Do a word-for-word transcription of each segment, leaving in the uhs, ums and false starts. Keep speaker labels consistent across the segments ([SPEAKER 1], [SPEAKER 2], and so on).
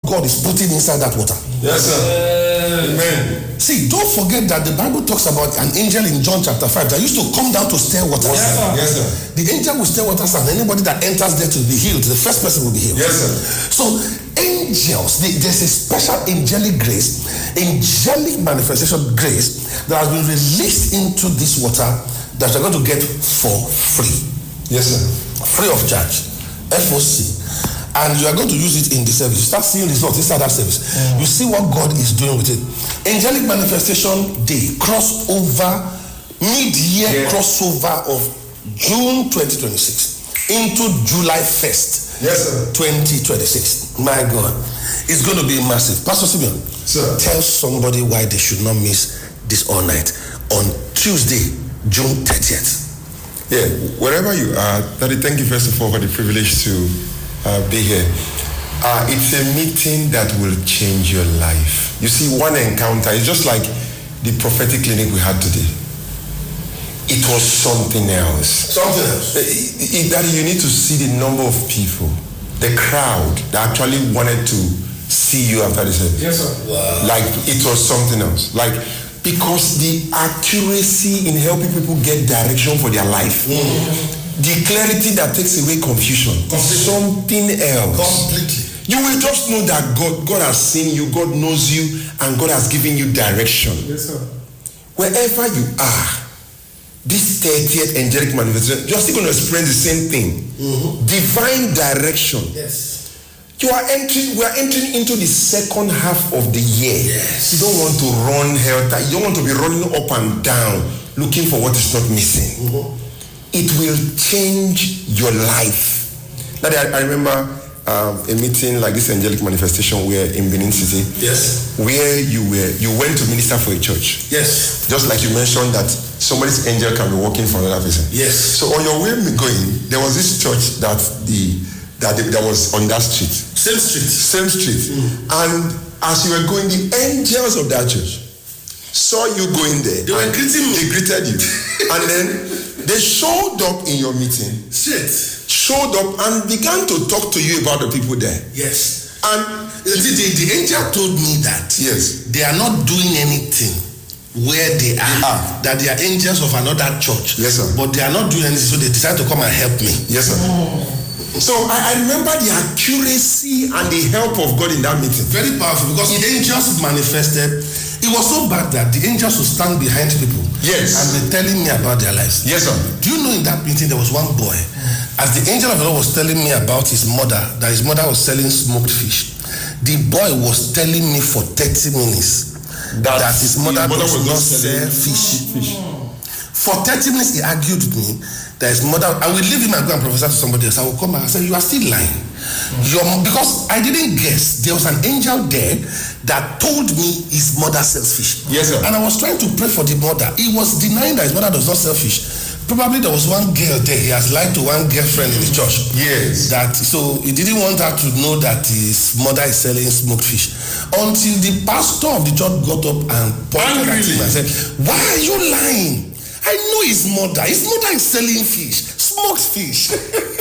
[SPEAKER 1] God is putting inside that water.
[SPEAKER 2] Yes, sir. Amen.
[SPEAKER 1] See, don't forget that the Bible talks about an angel in John chapter five that used to come down to stir water.
[SPEAKER 2] Yes, sir. Yes, sir.
[SPEAKER 1] The angel will stir water, and anybody that enters there to be healed, the first person will be healed.
[SPEAKER 2] Yes, sir.
[SPEAKER 1] So, angels, there's a special angelic grace, angelic manifestation grace that has been released into this water that you're going to get for free.
[SPEAKER 2] Yes, sir.
[SPEAKER 1] Free of charge. F O C. And you are going to use it in the service. You start seeing results inside that service. Mm. You see what God is doing with it. Angelic Manifestation Day, crossover, mid-year yeah. crossover of June twenty twenty-six into July first,
[SPEAKER 2] yes, sir.
[SPEAKER 1] twenty twenty-six. My God, it's going to be massive. Pastor Simeon,
[SPEAKER 2] sir,
[SPEAKER 1] tell somebody why they should not miss this all night on Tuesday, June thirtieth.
[SPEAKER 2] Yeah, wherever you are, Daddy, thank you first of all for the privilege to uh, be here. Uh, it's a meeting that will change your life. You see, one encounter is just like the prophetic clinic we had today. It was something else.
[SPEAKER 1] Something else.
[SPEAKER 2] It, it, Daddy, you need to see the number of people, the crowd that actually wanted to see you after the service.
[SPEAKER 1] Yes, sir. Wow.
[SPEAKER 2] Like, it was something else. Like, because the accuracy in helping people get direction for their life, mm. the clarity that takes away confusion, is something else.
[SPEAKER 1] Completely.
[SPEAKER 2] You will just know that God, God has seen you, God knows you, and God has given you direction.
[SPEAKER 1] Yes, sir.
[SPEAKER 2] Wherever you are, this thirtieth angelic manifestation, you're still going to experience the same thing. Mm-hmm. Divine direction.
[SPEAKER 1] Yes.
[SPEAKER 2] You are entering, we are entering into the second half of the year.
[SPEAKER 1] Yes.
[SPEAKER 2] You don't want to run helter. You don't want to be running up and down looking for what is not missing. Mm-hmm. It will change your life. Now, I, I remember um, a meeting like this angelic manifestation where in Benin City.
[SPEAKER 1] Yes.
[SPEAKER 2] Where you were, you went to minister for a church.
[SPEAKER 1] Yes.
[SPEAKER 2] Just like you mentioned that somebody's angel can be working for another person.
[SPEAKER 1] Yes.
[SPEAKER 2] So on your way going, there was this church that the That, that was on that street.
[SPEAKER 1] Same street.
[SPEAKER 2] Same street. Mm. And as you were going, the angels of that church saw you going there.
[SPEAKER 1] They were greeting me.
[SPEAKER 2] They greeted you. And then they showed up in your meeting.
[SPEAKER 1] Shit.
[SPEAKER 2] Showed up and began to talk to you about the people there.
[SPEAKER 1] Yes.
[SPEAKER 2] And
[SPEAKER 1] the, the, the angel told me that
[SPEAKER 2] yes,
[SPEAKER 1] they are not doing anything where they are, they are. That they are angels of another church.
[SPEAKER 2] Yes, sir.
[SPEAKER 1] But they are not doing anything, so they decided to come and help me.
[SPEAKER 2] Yes, sir. Oh. So I, I remember the accuracy and the help of God in that meeting.
[SPEAKER 1] Very powerful, because the angels manifested. It was so bad that the angels would stand behind people.
[SPEAKER 2] Yes.
[SPEAKER 1] And be telling me about their lives.
[SPEAKER 2] Yes, sir.
[SPEAKER 1] Do you know in that meeting there was one boy, as the angel of the Lord was telling me about his mother, that his mother was selling smoked fish. The boy was telling me for thirty minutes that, that his mother, mother does not sell fish. fish. For thirty minutes he argued with me. That his mother, I will leave him and go and prophesy to somebody else. I will come back and say, you are still lying. Mm. Your, because I didn't guess. There was an angel there that told me his mother sells fish.
[SPEAKER 2] Yes, sir.
[SPEAKER 1] And I was trying to pray for the mother. He was denying that his mother does not sell fish. Probably there was one girl there. He has lied to one girlfriend in the church.
[SPEAKER 2] Yes.
[SPEAKER 1] That, so he didn't want her to know that his mother is selling smoked fish. Until the pastor of the church got up and pointed at him and said, why are you lying? I know his mother. His mother is selling fish, smoked fish.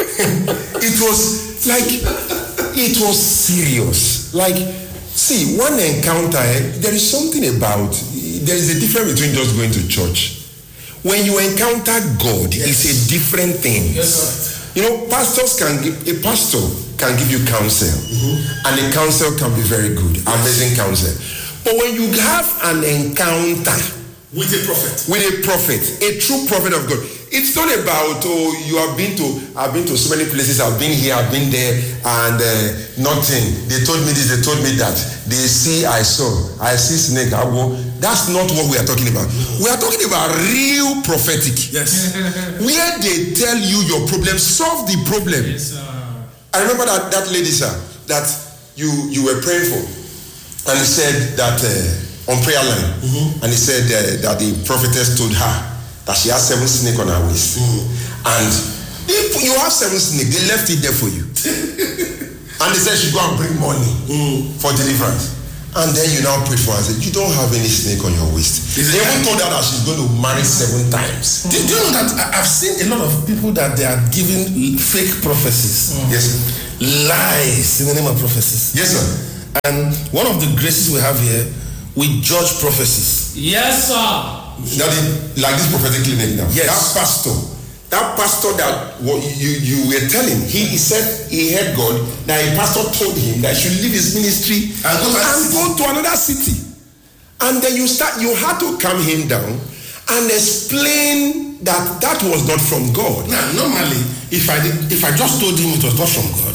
[SPEAKER 2] It was like, it was serious. Like, see, one encounter, there is something about, there is a difference between just going to church. When you encounter God, yes, it's a different thing.
[SPEAKER 1] Yes, sir.
[SPEAKER 2] You know, pastors can give, a pastor can give you counsel, mm-hmm, and the counsel can be very good, yes, amazing counsel. But when you have an encounter
[SPEAKER 1] with a prophet,
[SPEAKER 2] with a prophet, a true prophet of God, it's not about, oh, you have been to, I've been to so many places, I've been here, I've been there, and uh, nothing. They told me this, they told me that. They see, I saw, I see snake, I go. That's not what we are talking about. We are talking about real prophetic.
[SPEAKER 1] Yes.
[SPEAKER 2] Where they tell you your problem, solve the problem.
[SPEAKER 1] Yes, sir.
[SPEAKER 2] I remember that, that lady, sir, that you, you were praying for, and he said that, uh, on prayer line, mm-hmm, and he said uh, that the prophetess told her that she has seven snakes on her waist, mm-hmm, and if you have seven snakes, they left it there for you. And they said she go and bring money, mm, for deliverance. And then you now pray for her and say, you don't have any snake on your waist. They even told her that she's going to marry seven times.
[SPEAKER 1] Do, do you know that I've seen a lot of people that they are giving fake prophecies?
[SPEAKER 2] Mm. Yes, sir.
[SPEAKER 1] Lies in the name of prophecies.
[SPEAKER 2] Yes, sir.
[SPEAKER 1] And one of the graces we have here, we judge prophecies.
[SPEAKER 3] Yes, sir.
[SPEAKER 2] That is, like this prophetic clinic now.
[SPEAKER 1] Yes.
[SPEAKER 2] That pastor, that pastor that what you, you were telling, he, he said he heard God. Now a pastor told him that he should leave his ministry
[SPEAKER 1] And go to
[SPEAKER 2] and
[SPEAKER 1] another
[SPEAKER 2] go to another city. And then you start, you had to calm him down and explain that that was not from God.
[SPEAKER 1] Now, normally, if I did, if I just told him it was not from God,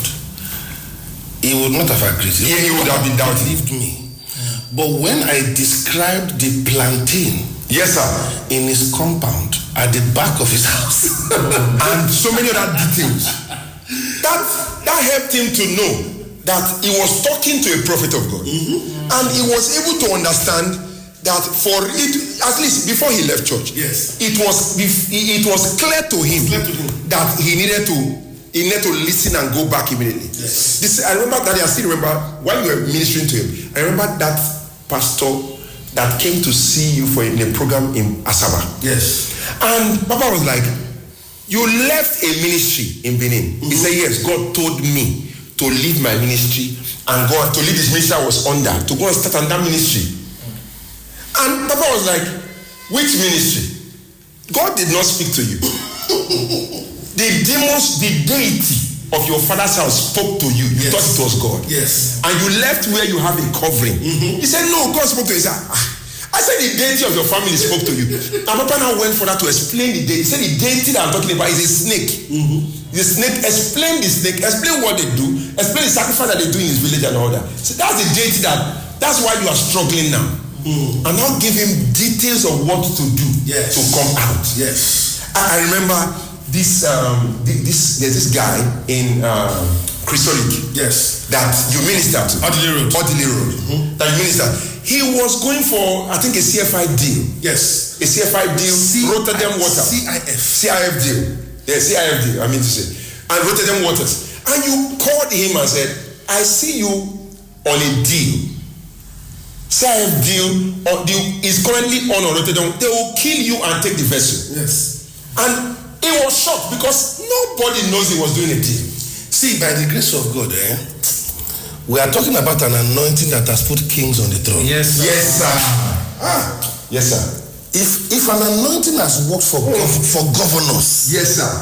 [SPEAKER 1] he would not have agreed.
[SPEAKER 2] Yeah, he would have been doubting.
[SPEAKER 1] Believed me. But when I described the plantain,
[SPEAKER 2] Yes, sir.
[SPEAKER 1] in his compound at the back of his house,
[SPEAKER 2] And so many other details. That that helped him to know that he was talking to a prophet of God. Mm-hmm. And he was able to understand that for it, at least before he left church,
[SPEAKER 1] Yes.
[SPEAKER 2] it was it was clear to him,
[SPEAKER 1] Clear to him.
[SPEAKER 2] that he needed to he needed to listen and go back immediately.
[SPEAKER 1] Yes.
[SPEAKER 2] This, I remember that I still remember when you were ministering to him. I remember that pastor that came to see you for in a program in Asaba.
[SPEAKER 1] yes,
[SPEAKER 2] And Papa was like, you left a ministry in Benin. Mm-hmm. He said, yes, God told me to leave my ministry and go to leave this ministry I was under, to go and start another ministry. And Papa was like, which ministry? God did not speak to you. The demons, the deity of your father's house spoke to you. You
[SPEAKER 1] Yes.
[SPEAKER 2] thought it was God.
[SPEAKER 1] yes,
[SPEAKER 2] And you left where you have a covering. Mm-hmm. He said, no, God spoke to you. He said, ah. I said the deity of your family spoke to you. And Papa now went further to explain the deity. He said the deity that I'm talking about is a snake. Mm-hmm. The snake, explain the snake, explain what they do, explain the sacrifice that they do in his village and all that. So that's the deity that, that's why you are struggling now. Mm. And now give him details of what to do
[SPEAKER 1] Yes.
[SPEAKER 2] to come out.
[SPEAKER 1] yes,
[SPEAKER 2] I, I remember this, um, this, there's this guy in um, Christolic
[SPEAKER 1] yes.
[SPEAKER 2] that you minister to.
[SPEAKER 1] Audley Road.
[SPEAKER 2] Audley Road. Mm-hmm. That you minister. He was going for, I think, a C F I deal.
[SPEAKER 1] Yes.
[SPEAKER 2] A C F I deal,
[SPEAKER 1] C-
[SPEAKER 2] Rotterdam Water.
[SPEAKER 1] C I F.
[SPEAKER 2] C I F deal. Yeah, C I F deal, I mean to say. And Rotterdam Waters. And you called him and said, I see you on a deal. C I F deal or deal is currently on on Rotterdam. They will kill you and take the vessel.
[SPEAKER 1] Yes.
[SPEAKER 2] And he was shocked because nobody knows he was doing a deal.
[SPEAKER 1] See, by the grace of God, eh, we are talking about an anointing that has put kings on the throne.
[SPEAKER 3] Yes, sir.
[SPEAKER 2] Yes, sir. Ah, yes, sir.
[SPEAKER 1] If if an anointing has worked for gov- for governors,
[SPEAKER 2] Yes, sir.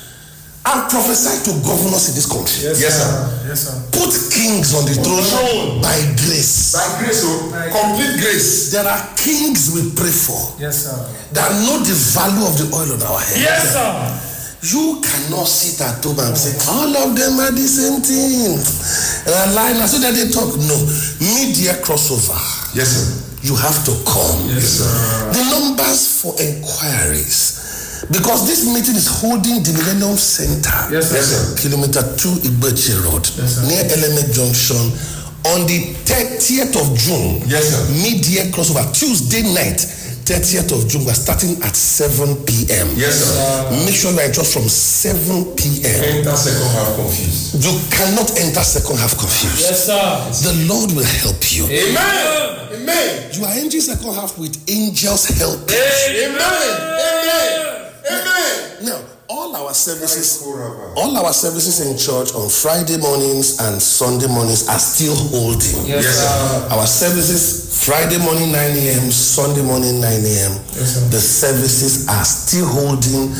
[SPEAKER 1] I prophesy to governors in this country.
[SPEAKER 3] Yes,
[SPEAKER 2] Yes,
[SPEAKER 3] sir.
[SPEAKER 2] sir.
[SPEAKER 3] Yes, sir.
[SPEAKER 1] Put kings on the throne
[SPEAKER 2] throne.
[SPEAKER 1] by grace.
[SPEAKER 2] By grace, oh, complete grace.
[SPEAKER 1] There are kings we pray for
[SPEAKER 3] Yes, sir.
[SPEAKER 1] that know the value of the oil on our head.
[SPEAKER 3] Yes, sir.
[SPEAKER 1] You cannot sit at home and say all of them are the same thing. And I lie now so that they talk. No, media crossover.
[SPEAKER 2] Yes, sir.
[SPEAKER 1] You have to come.
[SPEAKER 3] Yes, sir.
[SPEAKER 1] The numbers for inquiries, because this meeting is holding the Millennium Center.
[SPEAKER 3] Yes, sir.
[SPEAKER 2] Yes, sir.
[SPEAKER 1] Kilometer two Igbechi Road,
[SPEAKER 3] Yes, sir.
[SPEAKER 1] near Element Junction, on the thirtieth of June.
[SPEAKER 2] Yes, sir.
[SPEAKER 1] Media crossover, Tuesday night, thirtieth of June. We're starting at seven p.m.
[SPEAKER 2] Yes, sir.
[SPEAKER 1] Make sure you are just from seven p.m.
[SPEAKER 2] Enter second half confused.
[SPEAKER 1] You cannot enter second half confused.
[SPEAKER 3] Yes, sir.
[SPEAKER 1] The Lord will help you.
[SPEAKER 2] Amen. Amen.
[SPEAKER 1] You are entering second half with angels help.
[SPEAKER 2] Amen. Amen. Amen.
[SPEAKER 1] Now, all our services, all our services in church on Friday mornings and Sunday mornings are still holding.
[SPEAKER 3] Yes,
[SPEAKER 2] Yes,
[SPEAKER 3] sir.
[SPEAKER 1] Our services, Friday morning nine a.m., Sunday morning nine a.m.
[SPEAKER 3] Yes, sir.
[SPEAKER 1] The services are still holding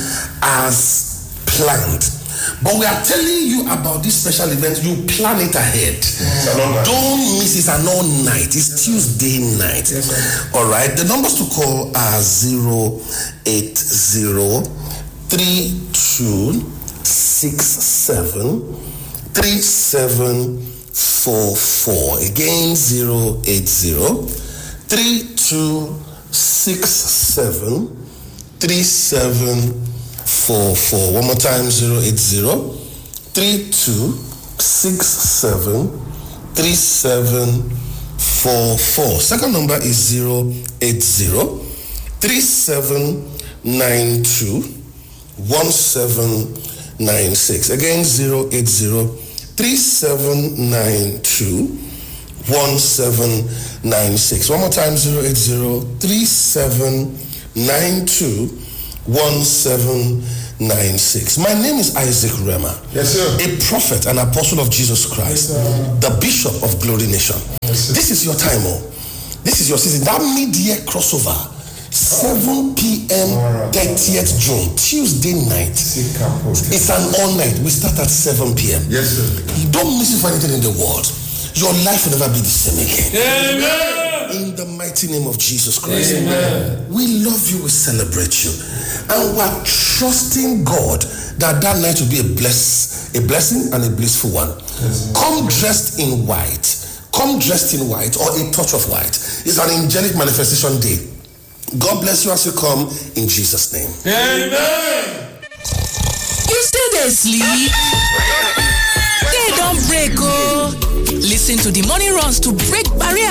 [SPEAKER 1] as planned. But we are telling you about this special event. You plan it ahead.
[SPEAKER 2] It's a long night.
[SPEAKER 1] Don't miss it. It's an all night. It's Tuesday night.
[SPEAKER 3] Yes, sir.
[SPEAKER 1] All right. The numbers to call are zero eight zero three two six seven three seven four four. Again, zero eight zero three two six seven three seven four four. One more time, zero eight zero three two six seven three seven four four. Second number is zero eight zero three seven nine two one seven nine six. Again, zero eight zero three seven nine two one seven nine six. One more time, zero eight zero three seven nine two one seven nine six. My name is Isaac Rema.
[SPEAKER 2] Yes, sir.
[SPEAKER 1] A prophet and apostle of Jesus Christ, yes, the Bishop of Glory Nation. Yes, this is your time, oh. This is your season. That mid-year crossover, seven p.m. thirtieth June, Tuesday night. It's an all night. We start at seven p.m.
[SPEAKER 2] Yes, sir.
[SPEAKER 1] You don't miss it for anything in the world. Your life will never be the same again.
[SPEAKER 2] Amen.
[SPEAKER 1] In the mighty name of Jesus Christ.
[SPEAKER 2] Amen.
[SPEAKER 1] We love you, we celebrate you. And we're trusting God that that night will be a bless, a blessing and a blissful one. Yes. Come dressed in white. Come dressed in white or a touch of white. It's an angelic manifestation day. God bless you as you come in Jesus' name.
[SPEAKER 2] Amen.
[SPEAKER 3] You still there sleep? They don't break, oh. Listen to the morning runs to break barrier